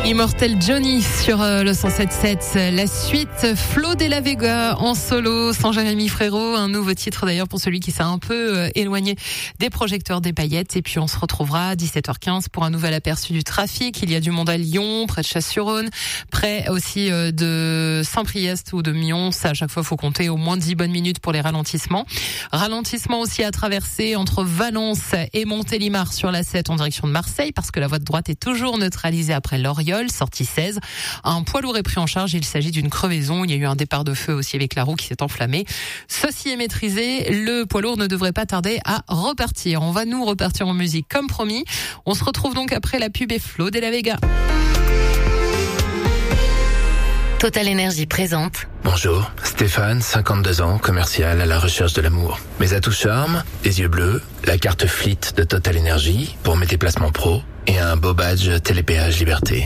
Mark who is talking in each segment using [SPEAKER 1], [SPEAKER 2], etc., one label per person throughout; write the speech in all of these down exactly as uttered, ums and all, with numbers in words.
[SPEAKER 1] Immortel Johnny sur euh, le cent sept sept. La suite, Flo de la Vega en solo, sans Jérémy Frérot. Un nouveau titre d'ailleurs pour celui qui s'est un peu euh, éloigné des projecteurs des paillettes. Et puis on se retrouvera à dix-sept heures quinze pour un nouvel aperçu du trafic. Il y a du monde à Lyon, près de Chasse-sur-Rhône, près aussi euh, de Saint-Priest ou de Mions. À chaque fois, il faut compter au moins dix bonnes minutes pour les ralentissements. Ralentissement aussi à traverser entre Valence et Montélimar sur la sept en direction de Marseille, parce que la voie de droite est toujours neutralisée après Loriol, sortie seize. Un poids lourd est pris en charge. Il s'agit d'une crevaison. Il y a eu un départ de feu aussi avec la roue qui s'est enflammée. Ceci est maîtrisé. Le poids lourd ne devrait pas tarder à repartir. On va nous repartir en musique comme promis. On se retrouve donc après la pub et Flo de la Vega.
[SPEAKER 2] Total Énergie présente.
[SPEAKER 3] Bonjour, Stéphane, cinquante-deux ans, commercial à la recherche de l'amour. Mes atouts charme, les yeux bleus, la carte Fleet de Total Énergie pour mes déplacements pro et un beau badge Télépéage Liberté.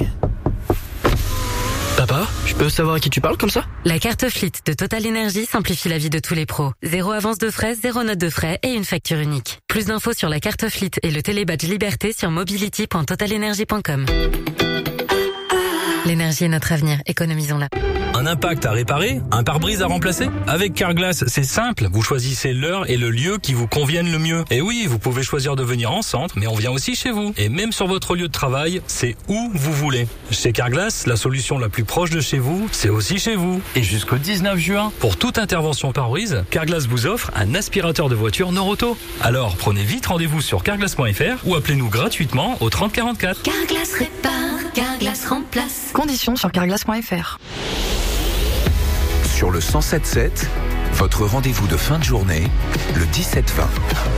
[SPEAKER 4] Papa, je peux savoir à qui tu parles comme ça?
[SPEAKER 2] La carte Fleet de Total Énergie simplifie la vie de tous les pros. Zéro avance de frais, zéro note de frais et une facture unique. Plus d'infos sur la carte Fleet et le télébadge Liberté sur mobility point total energy point com. L'énergie est notre avenir, économisons-la.
[SPEAKER 5] Un impact à réparer? Un pare-brise à remplacer? Avec Carglass, c'est simple. Vous choisissez l'heure et le lieu qui vous conviennent le mieux. Et oui, vous pouvez choisir de venir en centre, mais on vient aussi chez vous. Et même sur votre lieu de travail, c'est où vous voulez. Chez Carglass, la solution la plus proche de chez vous, c'est aussi chez vous. Et jusqu'au dix-neuf juin, pour toute intervention pare-brise, Carglass vous offre un aspirateur de voiture Noroto. Alors, prenez vite rendez-vous sur carglass point f r ou appelez-nous gratuitement au trente quarante-quatre.
[SPEAKER 6] Carglass répare, Carglass remplace.
[SPEAKER 7] Conditions sur carglass point f r.
[SPEAKER 8] Sur le cent sept sept, votre rendez-vous de fin de journée, le dix-sept vingt.